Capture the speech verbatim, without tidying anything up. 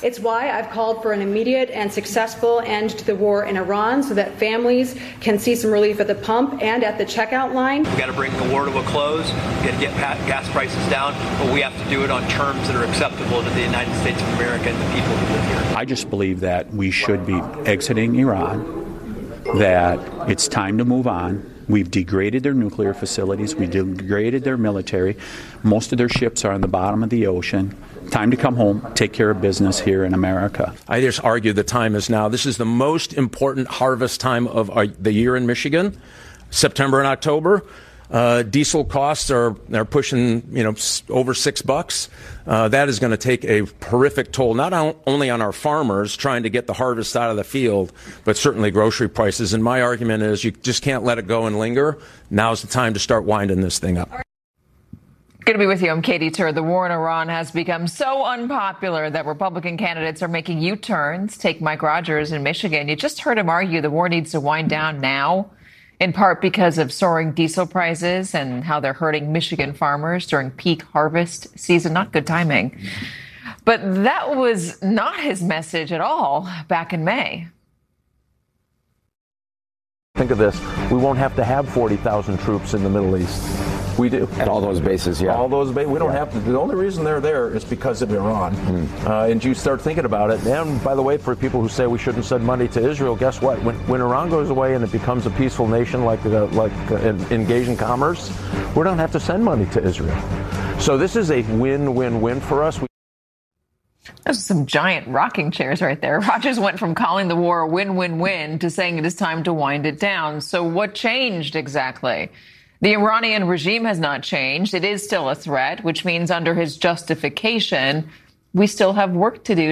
It's why I've called for an immediate and successful end to the war in Iran so that families can see some relief at the pump and at the checkout line. We've got to bring the war to a close. We've got to get gas prices down, but we have to do it on terms that are acceptable to the United States of America and the people who live here. I just believe that we should be exiting Iran, that it's time to move on. We've degraded their nuclear facilities. We've degraded their military. Most of their ships are on the bottom of the ocean. Time to come home, take care of business here in America. I just argue the time is now. This is the most important harvest time of our, the year in Michigan, September and October. Uh, diesel costs are are pushing, you know, over six bucks. Uh, that is going to take a horrific toll, not on, only on our farmers trying to get the harvest out of the field, but certainly grocery prices. And my argument is you just can't let it go and linger. Now's the time to start winding this thing up. Good to be with you. I'm Katie Tur. The war in Iran has become so unpopular that Republican candidates are making U-turns. Take Mike Rogers in Michigan. You just heard him argue the war needs to wind down now, in part because of soaring diesel prices and how they're hurting Michigan farmers during peak harvest season. Not good timing. But that was not his message at all back in May. Think of this. We won't have to have forty thousand troops in the Middle East. We do. At all those bases, yeah. All those bases. We don't yeah. have to. The only reason they're there is because of Iran. Mm. Uh, and you start thinking about it. And by the way, for people who say we shouldn't send money to Israel, guess what? When, when Iran goes away and it becomes a peaceful nation like uh, like uh, engaged in commerce, we don't have to send money to Israel. So this is a win-win-win for us. We Those are some giant rocking chairs right there. Rogers went from calling the war a win-win-win to saying it is time to wind it down. So what changed exactly? The Iranian regime has not changed. It is still a threat, which means under his justification, we still have work to do